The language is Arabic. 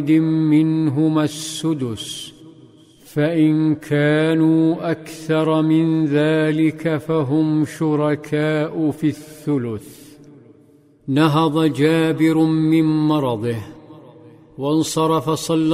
منهما السدس، فإن كانوا أكثر من ذلك فهم شركاء في الثلث. نهض جابر من مرضه وانصرف صلى